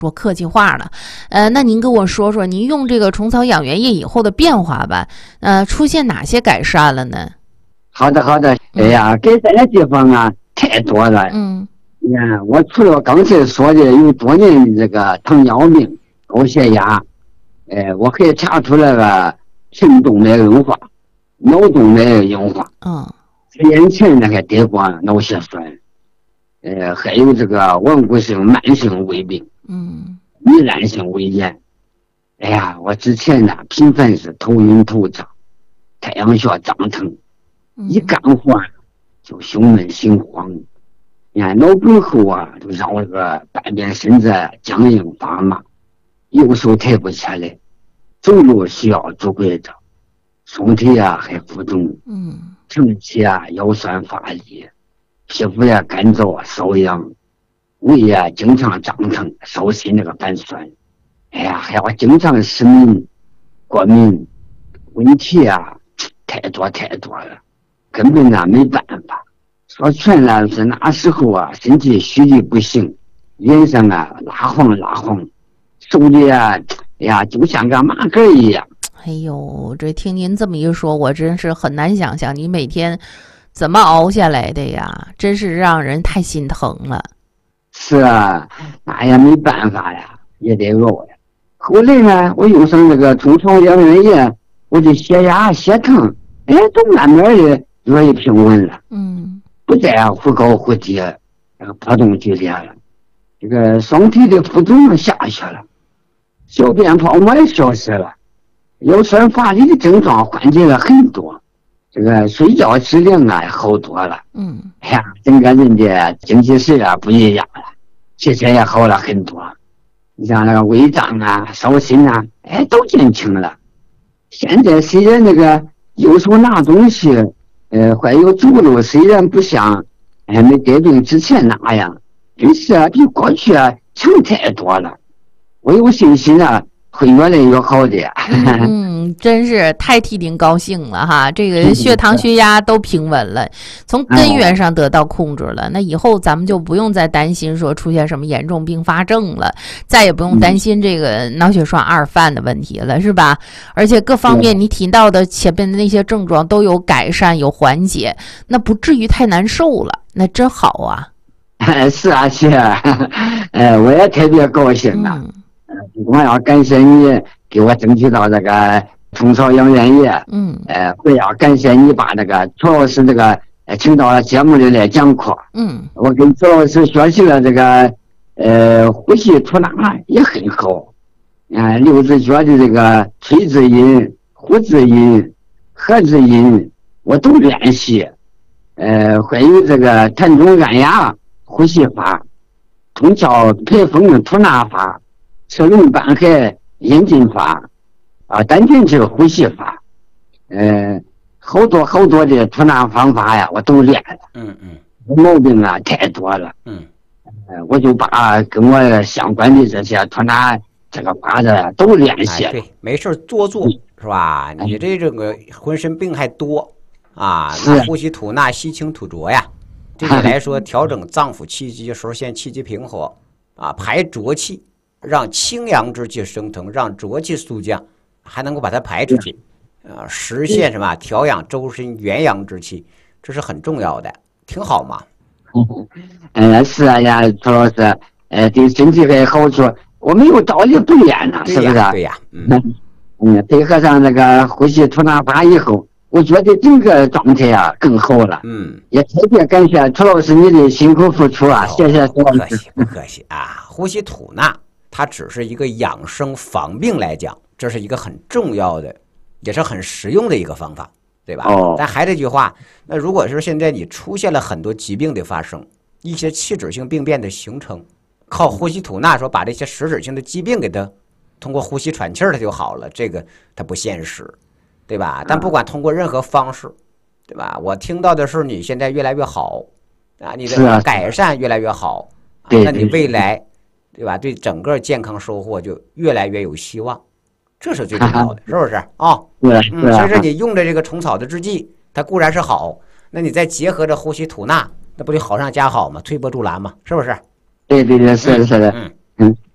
说客气话了。那您跟我说说，您用这个虫草养元液以后的变化吧？出现哪些改善了呢？ 好的。哎呀，改善的地方啊太多了。你看，我除了刚才说的有多年的这个糖尿病、高血压，我还查出来了肾动脉硬化、脑动脉硬化。3年前呢还得过脑血栓。还有这个顽固性慢性胃病，糜烂性胃炎。哎呀，我之前呢频繁是头晕头胀，太阳穴胀疼，一干活就胸闷心慌。你看脑梗后啊，就让我这个半边身子僵硬发麻，右手抬不起来，走路需要拄拐杖，双腿啊还浮肿，长期啊腰酸乏力。皮肤也干燥瘙痒，胃也经常胀疼烧心那个反酸。哎呀，还要经常失眠过敏，问题啊太多了，根本呢没办法。说全了是那时候啊身体虚的不行，脸上啊蜡黄，手里啊哎呀就像个麻根一样。 哎呦，这听您这么一说，我真是很难想象你每天怎么熬下来的呀？真是让人太心疼了。 是啊，那也没办法呀，也得熬呀。后来呢，我用上这个虫草养元液，我的血压、血糖，都慢慢的越来越平稳了。不再忽高忽低，波动剧烈了。这个双腿的浮肿下去了，小便泡沫也消失了，腰酸乏力的症状缓解了很多。这个睡觉质量啊好多了。哎呀，整个人的精气神啊不一样了，气色也好了很多。你像那个胃胀啊、烧心啊，都减轻了。现在虽然那个右手拿东西，还有走路虽然不像没得病之前那样，但是啊比过去啊强太多了。我有信心啊会越来越好的。 真是太替您高兴了哈！这个血糖、血压都平稳了，从根源上得到控制了。那以后咱们就不用再担心说出现什么严重并发症了，再也不用担心这个脑血栓二犯的问题了，是吧？而且各方面你提到的前面的那些症状都有改善、有缓解，那不至于太难受了，那真好啊！ 是啊，我也特别高兴啊！我要感谢你给我争取到这个虫草养元液。我要感谢你把这个楚老师这个请到了节目里来讲课。我跟楚老师学习了这个呼吸吐纳也很好。六字诀的这个吹字音、呼字音、合字音我都练习。还有这个膻中按压呼吸法、通窍排风吐纳法、车轮板海引进法单进气呼吸法，好多的吐纳方法呀，我都练了。毛病啊太多了。我就把跟我相关的这些吐纳这个法子都练习了。 对，没事多做是吧？你这个浑身病还多啊，那呼吸吐纳、吸清吐浊呀，这个来说调整脏腑气机，实现气机平和排浊气，让清阳之气升腾，让浊气肃降，还能够把它排出去，实现什么调养周身元阳之气，这是很重要的，挺好嘛。 是啊呀，楚老师，对身体还有好处，我没有道理不练呢，是不是？ 对呀， 配合上那个呼吸吐纳法以后，我觉得整个状态啊更好了。也特别感谢楚老师你的辛苦付出啊，谢谢楚老师。 不客气啊，呼吸吐纳它只是一个养生防病来讲，这是一个很重要的，也是很实用的一个方法，对吧？但还这句话，那如果是现在你出现了很多疾病的发生，一些器质性病变的形成，靠呼吸吐纳说把这些实质性的疾病给它通过呼吸喘气儿它就好了，这个它不现实，对吧？但不管通过任何方式，对吧？我听到的是你现在越来越好你的改善越来越好，那你未来对吧？对整个健康收获就越来越有希望，这是最重要的，是不是所以说你用的这个虫草的制剂，它固然是好，那你再结合着呼吸吐纳，那不就好上加好吗？推波助澜吗？是不是？ 对，是的。